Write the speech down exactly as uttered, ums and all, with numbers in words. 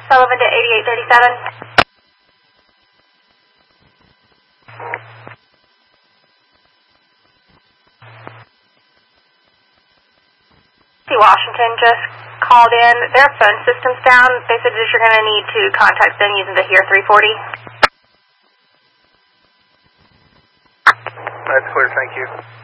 Sullivan to eighty-eight thirty-seven. Washington just called in. Their phone system's down. They said that you're going to need to contact them using the Here three forty. That's clear, thank you.